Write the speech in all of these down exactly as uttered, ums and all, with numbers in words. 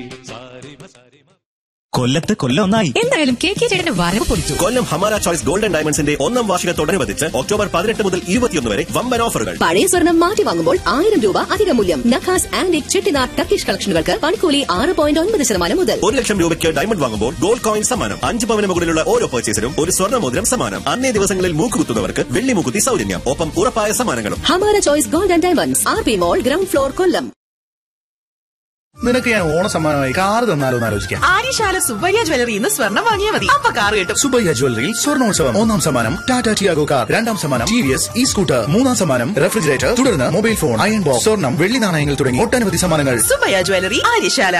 കൊല്ലത്ത് കൊല്ലം ഒന്നായി. എന്തായാലും കെ കെ ചേട്ടന്റെ വരവ് പൊളിച്ചു. കൊല്ലം ഹമാര ചോയ്സ് ഗോൾഡൻ ഡയമണ്ട്സിന്റെ ഒന്നാം വാർഷികത്തോടനുബന്ധിച്ച് ഒക്ടോബർ പതിനെട്ട് മുതൽ ഇരുപത്തിയൊന്ന് വരെ വമ്പൻ ഓഫറുകൾ. പഴയ സ്വർണം മാറ്റി വാങ്ങുമ്പോൾ ആയിരം രൂപ അധിക മൂല്യം. നഖാസ് ആൻഡ് ചെട്ടിനാട് ടർക്കിഷ് കളക്ഷനുകൾക്ക് പണിക്കൂലി ആറ് പോയിന്റ് ഒൻപത് ശതമാനം മുതൽ. ഒരു ലക്ഷം രൂപയ്ക്ക് ഡയമണ്ട് വാങ്ങുമ്പോൾ ഗോൾഡ് കോയിൻ സമ്മാനം. അഞ്ച് പവന് മുകളിലുള്ള ഓരോ പർച്ചേസിനും ഒരു സ്വർണ്ണ മോതിരം സമ്മാനം. അന്നേ ദിവസങ്ങളിൽ മൂക്കുകുത്തുന്നവർക്ക് വെള്ളി മൂക്കുത്തി സൗജന്യം. ഒപ്പം ഉറപ്പായ സമ്മാനങ്ങളും. Hamara choice golden diamonds, R P മോൾ, ഗ്രൗണ്ട് ഫ്ലോർ, കൊല്ലം. നിനക്ക് ഞാൻ ഓണ സമ്മാനമായി കാർ തന്നാലോ എന്ന് ആലോചിക്കാം. ആര്യശാല സുബ്ബയ്യ ജ്വല്ലറി ഇന്ന് സ്വർണ്ണം വാങ്ങിയാൽ മതി, അപ്പൊ കാർ കിട്ടും. സുബ്ബയ്യ ജ്വല്ലറിയിൽ സ്വർണ്ണോത്സവം. ഒന്നാം സമ്മാനം ടാറ്റ ടിയാഗോ കാർ, രണ്ടാം സമ്മാനം T V S E scooter, മൂന്നാം സമ്മാനം റെഫ്രിജറേറ്റർ, തുടർന്ന് മൊബൈൽ ഫോൺ, അയൺ ബോക്സ്, സ്വർണ്ണം, വെള്ളി നാണയങ്ങൾ തുടങ്ങി ഒട്ടനവധി സമ്മാനങ്ങൾ. സുബ്ബയ്യ ജ്വല്ലറി, ആര്യശാല.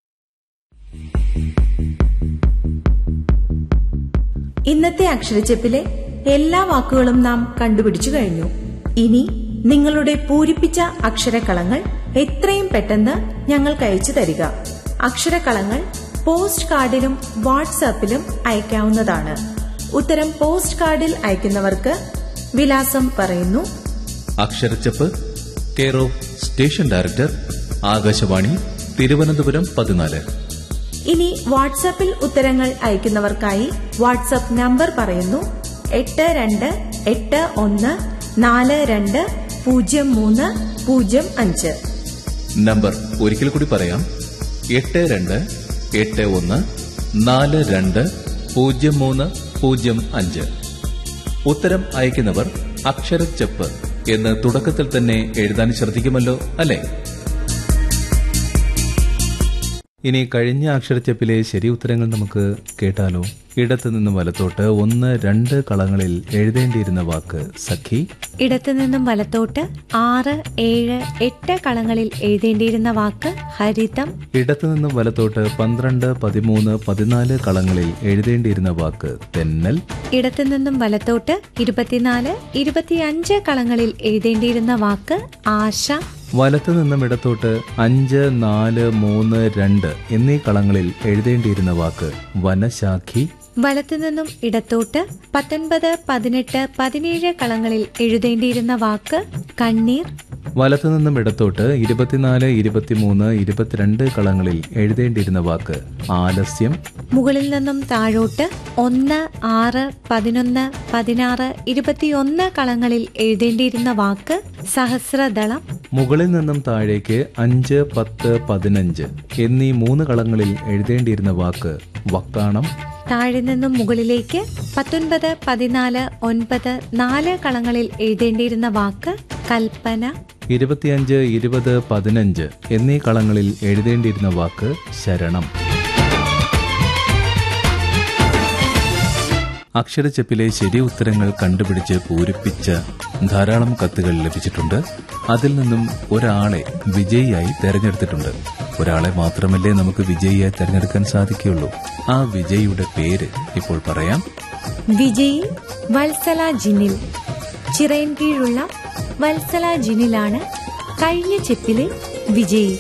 ഇന്നത്തെ അക്ഷരച്ചെപ്പിലെ എല്ലാ വാക്കുകളും നാം കണ്ടുപിടിച്ചു കഴിഞ്ഞു. ഇനി നിങ്ങളുടെ പൂരിപ്പിച്ച അക്ഷരക്കളങ്ങൾ എത്രയും പെട്ടെന്ന് ഞങ്ങൾക്ക് അയച്ചു തരിക. അക്ഷരക്കളങ്ങൾ പോസ്റ്റ് കാർഡിലും വാട്സാപ്പിലും അയക്കാവുന്നതാണ്. ഉത്തരം പോസ്റ്റ് കാർഡിൽ അയക്കുന്നവർക്ക് വിലാസം പറയുന്നു. അക്ഷരച്ചെപ്പ്, care of station director, Akashvani, Thiruvananthapuram പതിനാല്. ഇനി വാട്സാപ്പിൽ ഉത്തരങ്ങൾ അയക്കുന്നവർക്കായി വാട്സാപ്പ് നമ്പർ പറയുന്നു. എട്ട് രണ്ട് എട്ട് ഒന്ന് നാല് രണ്ട് പൂജ്യം മൂന്ന് പൂജ്യം അഞ്ച്. നമ്പർ ഒരിക്കൽ കൂടി പറയാം. എട്ട് രണ്ട് എട്ട് ഒന്ന് നാല് രണ്ട് പൂജ്യം മൂന്ന് പൂജ്യം അഞ്ച്. ഉത്തരം അയക്കുന്നവർ അക്ഷരച്ചെപ്പ് എന്ന് തുടക്കത്തിൽ തന്നെ എഴുതാൻ ശ്രദ്ധിക്കുമല്ലോ, അല്ലേ? ഇനി കഴിഞ്ഞ അക്ഷരച്ചെപ്പിലെ ശരി ഉത്തരങ്ങൾ നമുക്ക് കേട്ടാലോ. ഇടത്തുനിന്നും വലത്തോട്ട് ഒന്ന് രണ്ട് കളങ്ങളിൽ എഴുതേണ്ടിയിരുന്ന വാക്ക് സഖി. ഇടത്തുനിന്നും വലത്തോട്ട് ആറ് ഏഴ് എട്ട് കളങ്ങളിൽ എഴുതേണ്ടിയിരുന്ന വാക്ക് ഹരിതം. ഇടത്തുനിന്നും വലത്തോട്ട് പന്ത്രണ്ട് പതിമൂന്ന് പതിനാല് കളങ്ങളിൽ എഴുതേണ്ടിയിരുന്ന വാക്ക് തെന്നൽ. ഇടത്തുനിന്നും വലത്തോട്ട് ഇരുപത്തിനാല് ഇരുപത്തിയഞ്ച് കളങ്ങളിൽ എഴുതേണ്ടിയിരുന്ന വാക്ക് ആശ. വലത്തു നിന്നും ഇടത്തോട്ട് അഞ്ച് നാല് മൂന്ന് രണ്ട് എന്നീ കളങ്ങളിൽ എഴുതേണ്ടിയിരുന്ന വാക്ക് വനശാഖി. വലത്തുനിന്നും ഇടത്തോട്ട് പത്തൊൻപത് പതിനെട്ട് പതിനേഴ് കളങ്ങളിൽ എഴുതേണ്ടിയിരുന്ന വാക്ക് കണ്ണീർ. വലത്തുനിന്നും ഇടത്തോട്ട് ഇരുപത്തിനാല് ഇരുപത്തിമൂന്ന് ഇരുപത്തിരണ്ട് കളങ്ങളിൽ എഴുതേണ്ടിയിരുന്ന വാക്ക് ആലസ്യം. മുകളിൽ നിന്നും താഴോട്ട് ഒന്ന് ആറ് പതിനൊന്ന് പതിനാറ് ഇരുപത്തിയൊന്ന് കളങ്ങളിൽ എഴുതേണ്ടിയിരുന്ന വാക്ക് സഹസ്രദളം. മുകളിൽ നിന്നും താഴേക്ക് അഞ്ച് പത്ത് പതിനഞ്ച് എന്നീ മൂന്ന് കളങ്ങളിൽ എഴുതേണ്ടിയിരുന്ന വാക്ക് വക്കാണം. താഴെ നിന്നും മുകളിലേക്ക് പത്തൊൻപത് പതിനാല് ഒൻപത് നാല് കളങ്ങളിൽ എഴുതേണ്ടിയിരുന്ന വാക്ക് കൽപ്പന. ഇരുപത്തിയഞ്ച് ഇരുപത് പതിനഞ്ച് എന്നീ കളങ്ങളിൽ എഴുതേണ്ടിയിരുന്ന വാക്ക് ശരണം. അക്ഷരച്ചെപ്പിലെ ശരി ഉത്തരങ്ങൾ കണ്ടുപിടിച്ച് പൂരിപ്പിച്ച ധാരാളം കത്തുകൾ ലഭിച്ചിട്ടുണ്ട്. അതിൽ നിന്നും ഒരാളെ വിജയിയായി തെരഞ്ഞെടുത്തിട്ടുണ്ട്. ഒരാളെ മാത്രമല്ലേ നമുക്ക് വിജയിയായി തെരഞ്ഞെടുക്കാൻ സാധിക്കുകയുള്ളൂ. ആ വിജയിയുടെ പേര് ഇപ്പോൾ പറയാം. വിജയി വത്സല ജിനിൽ. ചിറയൻകീഴുള്ള വത്സല ജിനിലാണ് കഴിഞ്ഞ ചെപ്പിലെ വിജയി.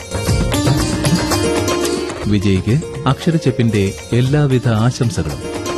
വിജയിക്ക് അക്ഷരച്ചെപ്പിന്റെ എല്ലാവിധ ആശംസകളും.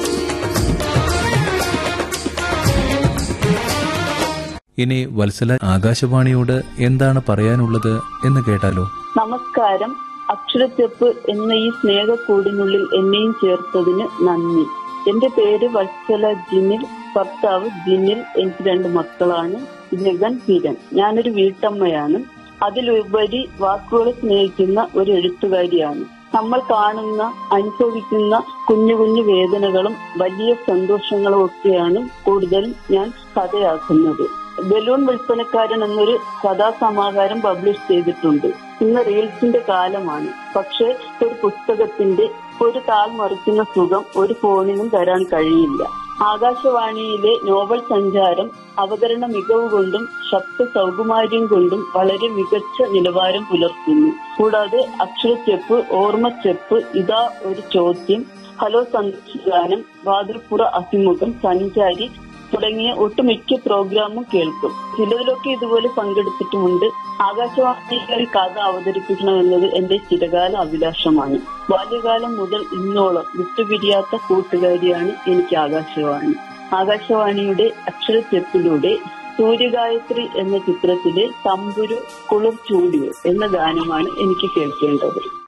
ഇനി വത്സല ആകാശവാണിയോട് എന്താണ് പറയാനുള്ളത് എന്ന് കേട്ടാലോ. നമസ്കാരം. അക്ഷരച്ചെപ്പ് എന്ന ഈ സ്നേഹക്കൂടിനുള്ളിൽ എന്നെയും ചേർത്തതിന് നന്ദി. എന്റെ പേര് വത്സല ജിനിൽ, ഭർത്താവ് ജിനിൽ. എനിക്ക് രണ്ട് മക്കളാണ്, ജഗൻ, കിരൺ. ഞാനൊരു വീട്ടമ്മയാണ്. അതിലുപരി വാക്കുകളെ സ്നേഹിക്കുന്ന ഒരു എഴുത്തുകാരിയാണ്. നമ്മൾ കാണുന്ന അനുഭവിക്കുന്ന കുഞ്ഞു കുഞ്ഞു വേദനകളും വലിയ സന്തോഷങ്ങളും ഒക്കെയാണ് കൂടുതലും ഞാൻ കഥയാക്കുന്നത്. ബലൂൺ വിൽപ്പനക്കാരൻ എന്നൊരു കഥാസമാഹാരം പബ്ലിഷ് ചെയ്തിട്ടുണ്ട്. ഇന്ന് റീൽസിന്റെ കാലമാണ്. പക്ഷെ ഒരു പുസ്തകത്തിന്റെ ഒരു താൾ മറിക്കുന്ന സുഖം ഒരു ഫോണിനും തരാൻ കഴിയില്ല. ആകാശവാണിയിലെ നോവൽ സഞ്ചാരം അവതരണ മികവ് കൊണ്ടും ശബ്ദ സൗകുമാര്യം കൊണ്ടും വളരെ മികച്ച നിലവാരം പുലർത്തുന്നു. കൂടാതെ അക്ഷരച്ചെപ്പ്, ഓർമ്മച്ചെപ്പ്, ഇതാ ഒരു ചോദ്യം, ഹലോ സന്ദേശഗാനം, വാതിൽപ്പുറ അഭിമുഖം, സഞ്ചാരി തുടങ്ങിയ ഒട്ടുമിക്ക പ്രോഗ്രാമും കേൾക്കും. ചിലതിലൊക്കെ ഇതുപോലെ പങ്കെടുത്തിട്ടുമുണ്ട്. ആകാശവാണിയിൽ കഥ അവതരിപ്പിക്കണമെന്നത് എന്റെ ചിരകാല അഭിലാഷമാണ്. ബാല്യകാലം മുതൽ ഇന്നോളം വിട്ടുപിരിയാത്ത കൂട്ടുകാരിയാണ് എനിക്ക് ആകാശവാണി. ആകാശവാണിയുടെ അക്ഷരച്ചെപ്പിലൂടെ സൂര്യഗായത്രി എന്ന ചിത്രത്തിലെ തമ്പുരു കുളിർ ചൂടിയോ എന്ന ഗാനമാണ് എനിക്ക് കേൾക്കേണ്ടത്.